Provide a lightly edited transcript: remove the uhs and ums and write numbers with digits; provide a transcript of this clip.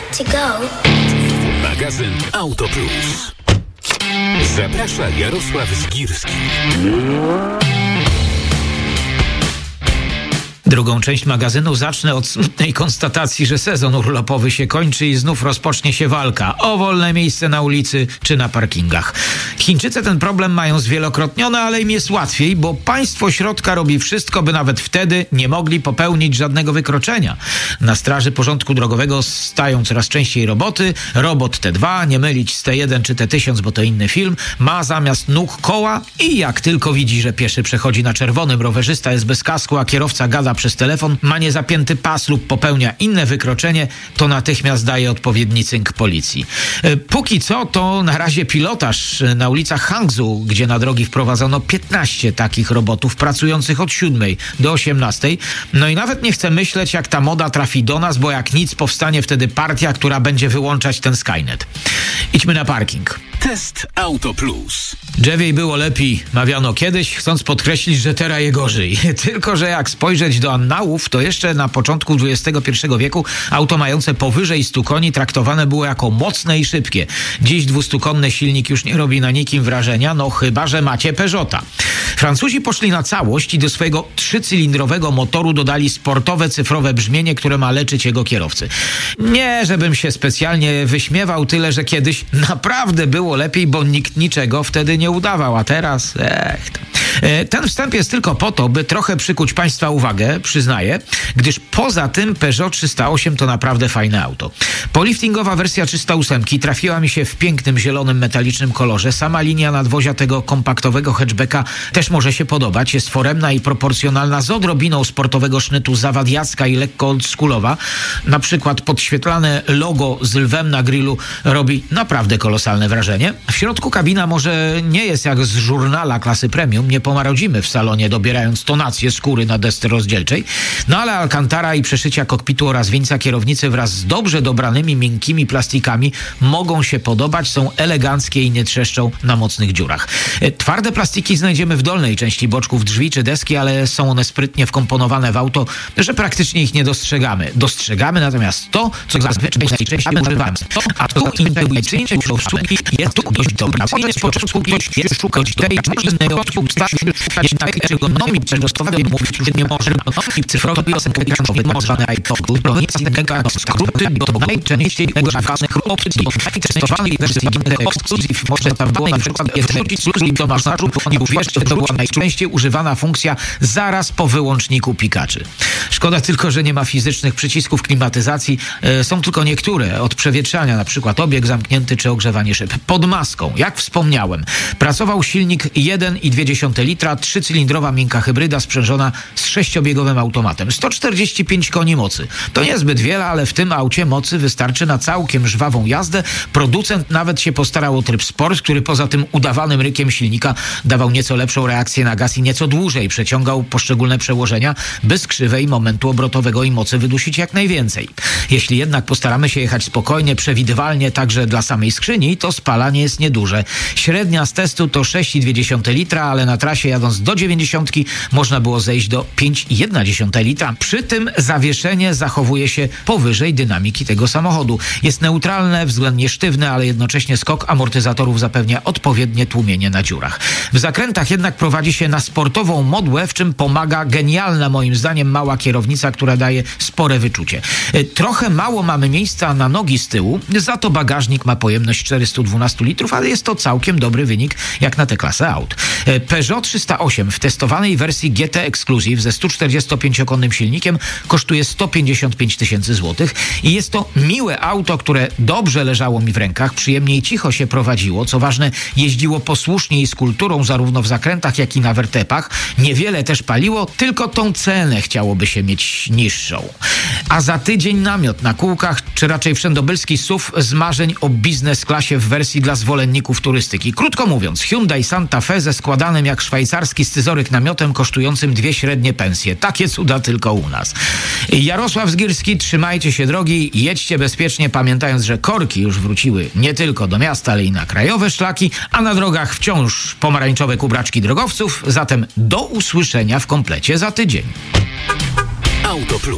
to go. Magazyn Auto Plus. Zaprasza Jarosław Zgirski. Drugą część magazynu zacznę od smutnej konstatacji, że sezon urlopowy się kończy i znów rozpocznie się walka o wolne miejsce na ulicy czy na parkingach. Chińczycy ten problem mają zwielokrotniony, ale im jest łatwiej, bo państwo środka robi wszystko, by nawet wtedy nie mogli popełnić żadnego wykroczenia. Na straży porządku drogowego stają coraz częściej roboty. Robot T2, nie mylić z T1 czy T1000, bo to inny film, ma zamiast nóg koła i jak tylko widzi, że pieszy przechodzi na czerwonym, rowerzysta jest bez kasku, a kierowca gada przez telefon, ma niezapięty pas lub popełnia inne wykroczenie, to natychmiast daje odpowiedni cynk policji. Póki co to na razie pilotaż na ulicach Hangzhou, gdzie na drogi wprowadzono 15 takich robotów pracujących od 7 do 18. No i nawet nie chcę myśleć, jak ta moda trafi do nas, bo jak nic powstanie wtedy partia, która będzie wyłączać ten Skynet. Idźmy na parking. Test Auto Plus. Drzewiej było lepiej, mawiano kiedyś, chcąc podkreślić, że teraz je gorzej. Tylko że jak spojrzeć do annałów, to jeszcze na początku XXI wieku auto mające powyżej 100 koni traktowane było jako mocne i szybkie. Dziś 200-konny silnik już nie robi na nikim wrażenia, no chyba że macie Peugeota. Francuzi poszli na całość i do swojego 3-cylindrowego motoru dodali sportowe, cyfrowe brzmienie, które ma leczyć jego kierowcy. Nie, żebym się specjalnie wyśmiewał, tyle że kiedyś naprawdę było lepiej, bo nikt niczego wtedy nie udawał, a teraz ten wstęp jest tylko po to, by trochę przykuć Państwa uwagę, przyznaję, gdyż poza tym Peugeot 308 to naprawdę fajne auto. Poliftingowa wersja 308 trafiła mi się w pięknym, zielonym, metalicznym kolorze. Sama linia nadwozia tego kompaktowego hatchbacka też może się podobać. Jest foremna i proporcjonalna, z odrobiną sportowego sznytu, zawadiacka i lekko oldschoolowa. Na przykład podświetlane logo z lwem na grillu robi naprawdę kolosalne wrażenie. W środku kabina może nie jest jak z żurnala klasy premium, nie pomarodzimy w salonie, dobierając tonację skóry na desce rozdzielczej, no ale alcantara i przeszycia kokpitu oraz wieńca kierownicy wraz z dobrze dobranymi, miękkimi plastikami mogą się podobać, są eleganckie i nie trzeszczą na mocnych dziurach. Twarde plastiki znajdziemy w dolnej części boczków drzwi czy deski, ale są one sprytnie wkomponowane w auto, że praktycznie ich nie dostrzegamy. Dostrzegamy natomiast to, co zazwyczaj najczęściej używamy. A tu intuicyjnie obsługi jest tu dość dobra. Z początku jest szukać tej ergonomii przerostowej mówić już nie może. Cyfrowy osenkawicznowy możemy iPodu, bronicy skróty, to najczęściej używanych opcji. Testowanej wersji Exclusive może tam było na przykład wrzucić do masażu i uwierzcie, to była najczęściej używana funkcja zaraz po wyłączniku pikaczy. Szkoda tylko, że nie ma fizycznych przycisków klimatyzacji. Są tylko niektóre od przewietrzania, na przykład obieg zamknięty czy ogrzewanie szyb. Pod maską, jak wspomniałem, pracował silnik 1,2 litra, 3-cylindrowa miękka hybryda sprzężona z 6-biegowym automatem. 145 koni mocy. To niezbyt wiele, ale w tym aucie mocy wystarczy na całkiem żwawą jazdę. Producent nawet się postarał o tryb sport, który poza tym udawanym rykiem silnika dawał nieco lepszą reakcję na gaz i nieco dłużej przeciągał poszczególne przełożenia, by z krzywej momentu obrotowego i mocy wydusić jak najwięcej. Jeśli jednak postaramy się jechać spokojnie, przewidywalnie, także dla samej skrzyni, to spalanie jest nieduże. Średnia z testu to 6,2 litra, ale na trasie jadąc do 90 można było zejść do 5,1 litra. Przy tym zawieszenie zachowuje się powyżej dynamiki tego samochodu. Jest neutralne, względnie sztywne, ale jednocześnie skok amortyzatorów zapewnia odpowiednie tłumienie na dziurach. W zakrętach jednak prowadzi się na sportową modłę, w czym pomaga genialna moim zdaniem mała kierownica, która daje spore wyczucie. Trochę mało mamy miejsca na nogi z tyłu, za to bagażnik ma pojemność 412 litrów, ale jest to całkiem dobry wynik jak na tę klasę aut. Peugeot 308 w testowanej wersji GT Exclusive ze 145-konnym silnikiem kosztuje 155 tysięcy złotych i jest to miłe auto, które dobrze leżało mi w rękach, przyjemnie i cicho się prowadziło, co ważne, jeździło posłusznie i z kulturą zarówno w zakrętach, jak i na wertepach. Niewiele też paliło, tylko tą cenę chciałoby się mieć niższą. A za tydzień namiot na kółkach, czy raczej wszędobylski SUV z marzeń o biznes klasie w wersji dla zwolenników turystyki. Krótko mówiąc, Hyundai Santa Fe ze składanym jak szwajcarski scyzoryk namiotem kosztującym 2 średnie pensje. Takie cuda tylko u nas. Jarosław Zgirski, trzymajcie się drogi, jedźcie bezpiecznie, pamiętając, że korki już wróciły nie tylko do miasta, ale i na krajowe szlaki, a na drogach wciąż pomarańczowe kubraczki drogowców. Zatem do usłyszenia w komplecie za tydzień. Auto Plus.